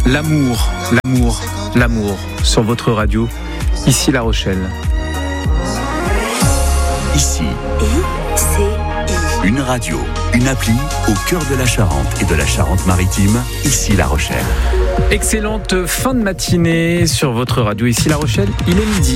L'amour, l'amour, l'amour sur votre radio, ici La Rochelle. Ici, une radio, une appli au cœur de la Charente et de la Charente-Maritime, ici La Rochelle. Excellente fin de matinée sur votre radio, ici La Rochelle, il est midi.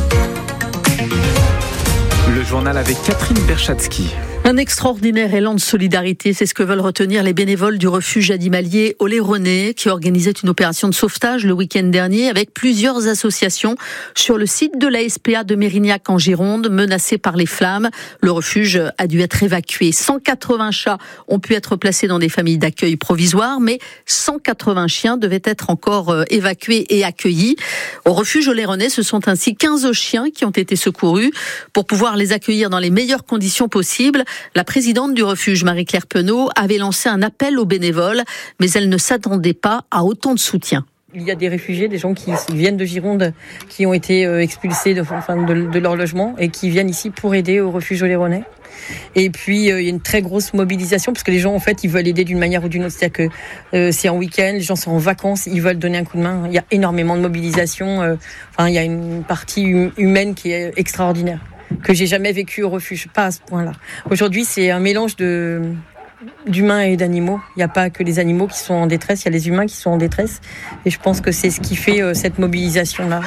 Le journal avec Catherine Berchatsky. Un extraordinaire élan de solidarité, c'est ce que veulent retenir les bénévoles du refuge animalier Oléronais qui organisait une opération de sauvetage le week-end dernier avec plusieurs associations sur le site de la SPA de Mérignac en Gironde, menacé par les flammes. Le refuge a dû être évacué. 180 chats ont pu être placés dans des familles d'accueil provisoires, mais 180 chiens devaient être encore évacués et accueillis. Au refuge Oléronais, ce sont ainsi 15 chiens qui ont été secourus pour pouvoir les accueillir dans les meilleures conditions possibles. La présidente du refuge, Marie-Claire Penaud, avait lancé un appel aux bénévoles, mais elle ne s'attendait pas à autant de soutien. Il y a des réfugiés, des gens qui viennent de Gironde, qui ont été expulsés de leur logement et qui viennent ici pour aider au refuge Oléronais. Et puis il y a une très grosse mobilisation parce que les gens en fait ils veulent aider d'une manière ou d'une autre, c'est-à-dire que c'est en week-end, les gens sont en vacances, ils veulent donner un coup de main. Il y a énormément de mobilisation. Il y a une partie humaine qui est extraordinaire, que j'ai jamais vécu au refuge, pas à ce point-là. Aujourd'hui, c'est un mélange d'humains et d'animaux. Il n'y a pas que les animaux qui sont en détresse, il y a les humains qui sont en détresse. Et je pense que c'est ce qui fait cette mobilisation-là.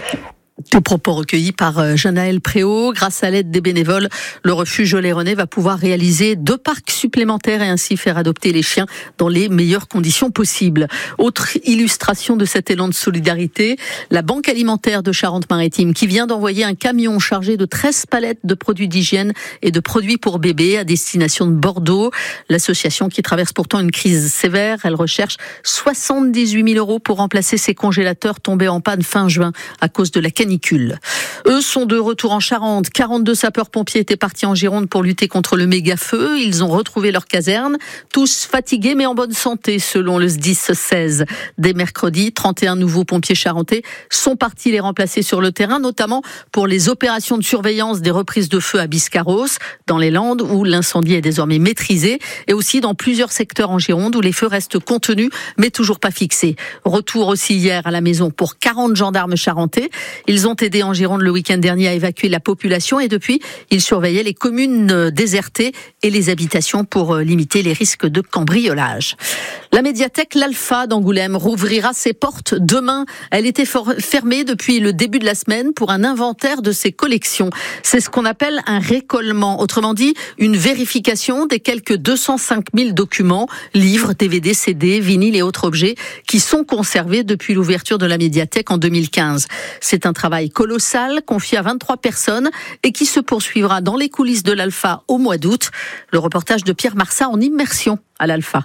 Des propos recueillis par Janaël Préau. Grâce à l'aide des bénévoles, le refuge Oléronais va pouvoir réaliser 2 parcs supplémentaires et ainsi faire adopter les chiens dans les meilleures conditions possibles. Autre illustration de cet élan de solidarité, la Banque alimentaire de Charente-Maritime qui vient d'envoyer un camion chargé de 13 palettes de produits d'hygiène et de produits pour bébés à destination de Bordeaux. L'association qui traverse pourtant une crise sévère, elle recherche 78 000 € pour remplacer ses congélateurs tombés en panne fin juin à cause de la canicule. Eux sont de retour en Charente. 42 sapeurs-pompiers étaient partis en Gironde pour lutter contre le méga-feu. Ils ont retrouvé leur caserne, tous fatigués mais en bonne santé, selon le SDIS 16. Dès mercredi, 31 nouveaux pompiers charentais sont partis les remplacer sur le terrain, notamment pour les opérations de surveillance des reprises de feu à Biscarros, dans les Landes, où l'incendie est désormais maîtrisé, et aussi dans plusieurs secteurs en Gironde, où les feux restent contenus, mais toujours pas fixés. Retour aussi hier à la maison pour 40 gendarmes charentais. Ils ont aidé en Gironde le week-end dernier à évacuer la population et depuis, ils surveillaient les communes désertées et les habitations pour limiter les risques de cambriolage. La médiathèque L'Alpha d'Angoulême rouvrira ses portes demain. Elle était fermée depuis le début de la semaine pour un inventaire de ses collections. C'est ce qu'on appelle un récollement. Autrement dit, une vérification des quelques 205 000 documents, livres, DVD, CD, vinyles et autres objets qui sont conservés depuis l'ouverture de la médiathèque en 2015. C'est un travail colossal confié à 23 personnes et qui se poursuivra dans les coulisses de l'Alpha au mois d'août. Le reportage de Pierre Marsat en immersion à l'Alpha.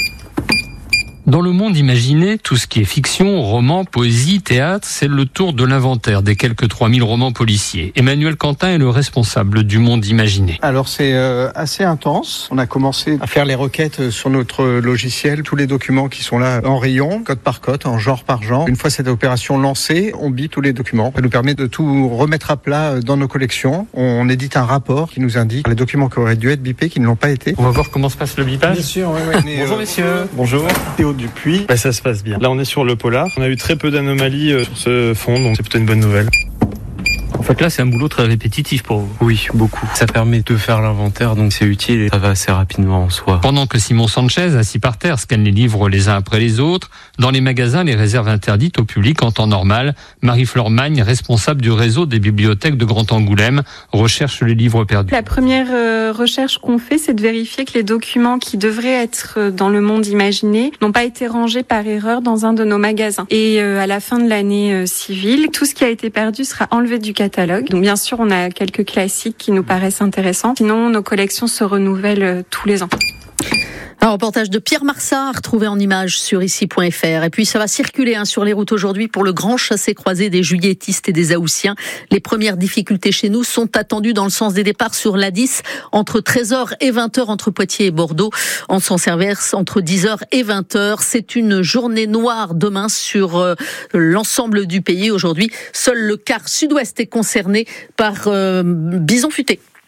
Dans le monde imaginé, tout ce qui est fiction, roman, poésie, théâtre, c'est le tour de l'inventaire des quelques 3000 romans policiers. Emmanuel Quentin est le responsable du monde imaginé. Alors c'est assez intense. On a commencé à faire les requêtes sur notre logiciel, tous les documents qui sont là en rayon, code par code, en genre par genre. Une fois cette opération lancée, on bip tous les documents. Ça nous permet de tout remettre à plat dans nos collections. On édite un rapport qui nous indique les documents qui auraient dû être bipés, qui ne l'ont pas été. On va voir comment se passe le bipage. Bien sûr, oui. Bonjour messieurs. Bonjour. Dupuis. Ça se passe bien. Là, on est sur le polar. On a eu très peu d'anomalies sur ce fond, donc c'est plutôt une bonne nouvelle. En fait, là, c'est un boulot très répétitif pour vous. Oui, beaucoup. Ça permet de faire l'inventaire, donc c'est utile et ça va assez rapidement en soi. Pendant que Simon Sanchez, assis par terre, scanne les livres les uns après les autres, dans les magasins, les réserves interdites au public en temps normal, Marie-Flore Magne, responsable du réseau des bibliothèques de Grand Angoulême, recherche les livres perdus. La première recherche qu'on fait, c'est de vérifier que les documents qui devraient être dans le monde imaginé n'ont pas été rangés par erreur dans un de nos magasins. Et à la fin de l'année civile, tout ce qui a été perdu sera enlevé du catalogue. Donc bien sûr, on a quelques classiques qui nous paraissent intéressants. Sinon, nos collections se renouvellent tous les ans. Un reportage de Pierre Marsat, retrouvé en images sur ici.fr. Et puis ça va circuler sur les routes aujourd'hui pour le grand chassé-croisé des juilletistes et des Haussiens. Les premières difficultés chez nous sont attendues dans le sens des départs sur l'A10 entre 13h et 20h entre Poitiers et Bordeaux. En sens inverse, entre 10h et 20h. C'est une journée noire demain sur l'ensemble du pays. Aujourd'hui, seul le quart sud-ouest est concerné par Bison Futé.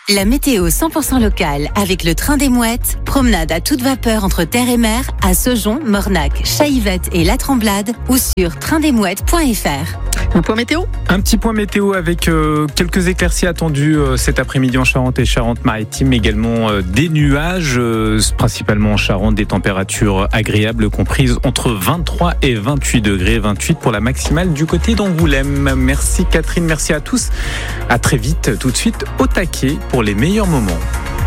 La météo 100% locale avec le train des mouettes. Promenade à toute vapeur entre terre et mer à Saujon, Mornac, Chaillevette et La Tremblade ou sur traindesmouettes.fr. Un point météo ? Un petit point météo avec quelques éclaircies attendues cet après-midi en Charente et Charente-Maritime, également des nuages, principalement en Charente, des températures agréables comprises entre 23 et 28 degrés, 28 pour la maximale du côté d'Angoulême. Merci Catherine, merci à tous. À très vite, tout de suite au taquet pour les meilleurs moments.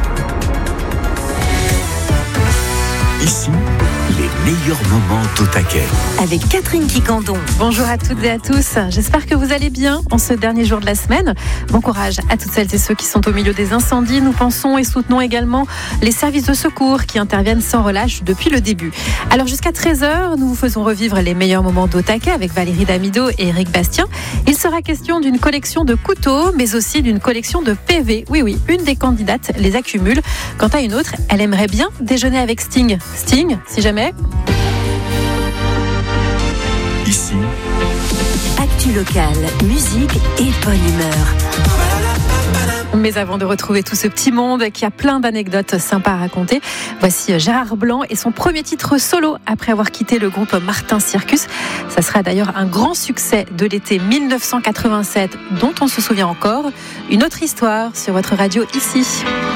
Ici, les meilleurs moments au taquet. Avec Catherine Quicandon. Bonjour à toutes et à tous. J'espère que vous allez bien en ce dernier jour de la semaine. Bon courage à toutes celles et ceux qui sont au milieu des incendies. Nous pensons et soutenons également les services de secours qui interviennent sans relâche depuis le début. Alors jusqu'à 13h, nous vous faisons revivre les meilleurs moments d'au taquet avec Valérie Damido et Eric Bastien. Il sera question d'une collection de couteaux, mais aussi d'une collection de PV. Oui, une des candidates les accumule. Quant à une autre, elle aimerait bien déjeuner avec Sting. Sting, si jamais. Ici, Actu locale, musique et bonne humeur. Mais avant de retrouver tout ce petit monde qui a plein d'anecdotes sympas à raconter, voici Gérard Blanc et son premier titre solo après avoir quitté le groupe Martin Circus. Ça sera d'ailleurs un grand succès de l'été 1987 dont on se souvient encore. Une autre histoire sur votre radio ici.